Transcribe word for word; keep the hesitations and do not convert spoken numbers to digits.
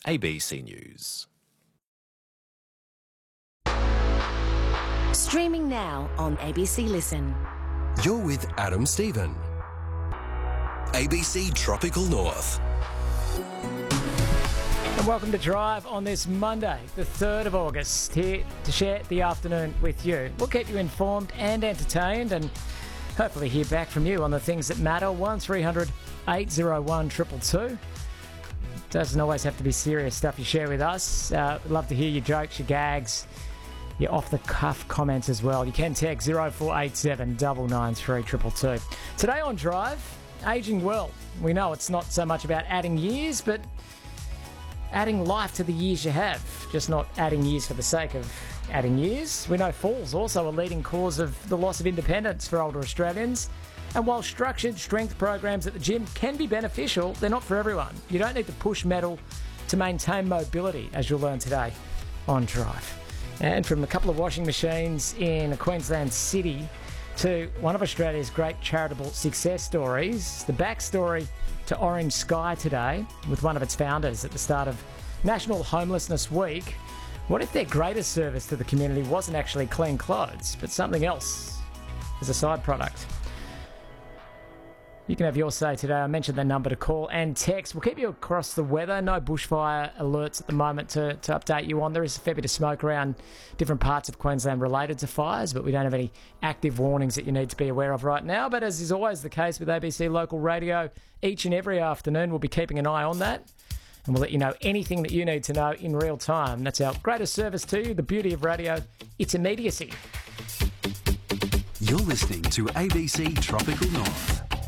A B C News. Streaming now on A B C Listen. You're with Adam Stephen. A B C Tropical North. And welcome to Drive on this Monday, the third of August, here to share the afternoon with you. We'll keep you informed and entertained and hopefully hear back from you on the things that matter. one three hundred eight oh one two two two. Doesn't always have to be serious stuff you share with us. Uh, we'd love to hear your jokes, your gags, your off-the-cuff comments as well. You can text zero four eight seven nine nine three two two two. Today on Drive, ageing well. We know it's not so much about adding years, but adding life to the years you have, just not adding years for the sake of adding years. We know falls also a leading cause of the loss of independence for older Australians. And while structured strength programs at the gym can be beneficial, they're not for everyone. You don't need to push metal to maintain mobility, as you'll learn today on Drive. And from a couple of washing machines in a Queensland city to one of Australia's great charitable success stories, the backstory to Orange Sky today with one of its founders at the start of National Homelessness Week. What if their greatest service to the community wasn't actually clean clothes, but something else as a side product? You can have your say today. I mentioned the number to call and text. We'll keep you across the weather. No bushfire alerts at the moment to, to update you on. There is a fair bit of smoke around different parts of Queensland related to fires, but we don't have any active warnings that you need to be aware of right now. But as is always the case with A B C Local Radio, each and every afternoon we'll be keeping an eye on that. And we'll let you know anything that you need to know in real time. That's our greatest service to you. The beauty of radio, its immediacy. You're listening to A B C Tropical North.